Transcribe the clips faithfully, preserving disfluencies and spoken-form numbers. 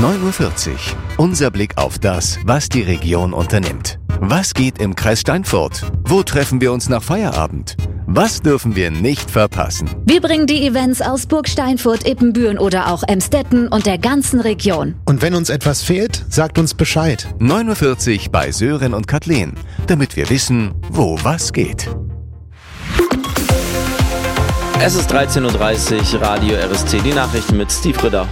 neun Uhr vierzig. Unser Blick auf das, was die Region unternimmt. Was geht im Kreis Steinfurt? Wo treffen wir uns nach Feierabend? Was dürfen wir nicht verpassen? Wir bringen die Events aus Burg Steinfurt, Ippenbüren oder auch Emstetten und der ganzen Region. Und wenn uns etwas fehlt, sagt uns Bescheid. neun Uhr vierzig bei Sören und Kathleen, damit wir wissen, wo was geht. Es ist dreizehn Uhr dreißig, Radio R S T, die Nachrichten mit Steve Ritter.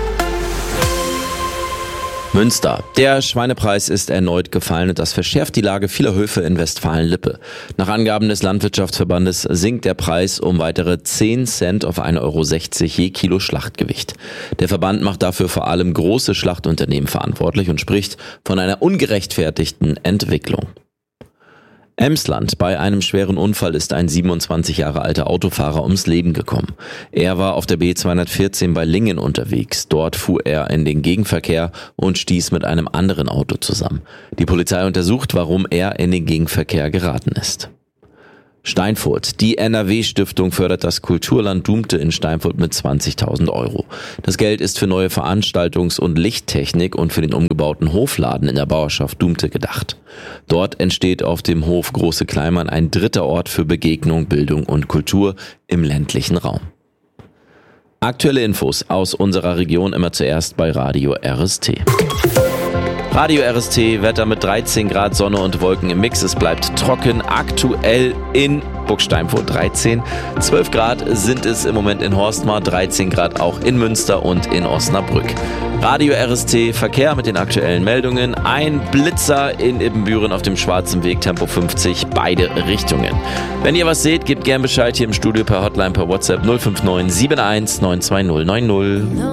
Münster. Der Schweinepreis ist erneut gefallen und das verschärft die Lage vieler Höfe in Westfalen-Lippe. Nach Angaben des Landwirtschaftsverbandes sinkt der Preis um weitere zehn Cent auf ein Euro sechzig je Kilo Schlachtgewicht. Der Verband macht dafür vor allem große Schlachtunternehmen verantwortlich und spricht von einer ungerechtfertigten Entwicklung. Emsland. Bei einem schweren Unfall ist ein siebenundzwanzig Jahre alter Autofahrer ums Leben gekommen. Er war auf der B zweihundertvierzehn bei Lingen unterwegs. Dort fuhr er in den Gegenverkehr und stieß mit einem anderen Auto zusammen. Die Polizei untersucht, warum er in den Gegenverkehr geraten ist. Steinfurt. Die N R W-Stiftung fördert das Kulturland Dumte in Steinfurt mit zwanzigtausend Euro. Das Geld ist für neue Veranstaltungs- und Lichttechnik und für den umgebauten Hofladen in der Bauerschaft Dumte gedacht. Dort entsteht auf dem Hof Große Kleinmann ein dritter Ort für Begegnung, Bildung und Kultur im ländlichen Raum. Aktuelle Infos aus unserer Region immer zuerst bei Radio R S T. Radio R S T, Wetter mit dreizehn Grad, Sonne und Wolken im Mix. Es bleibt trocken, aktuell in Burg Steinfurt dreizehn. zwölf Grad sind es im Moment in Horstmar, dreizehn Grad auch in Münster und in Osnabrück. Radio R S T, Verkehr mit den aktuellen Meldungen. Ein Blitzer in Ippenbüren auf dem Schwarzen Weg, Tempo fünfzig, beide Richtungen. Wenn ihr was seht, gebt gern Bescheid hier im Studio per Hotline, per WhatsApp null fünf neun sieben eins neun zwei null neun null.